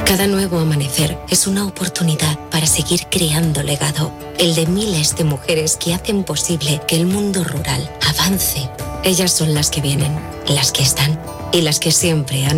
Cada nuevo amanecer es una oportunidad para seguir creando legado, el de miles de mujeres que hacen posible que el mundo rural avance. Ellas son las que vienen, las que están y las que siempre han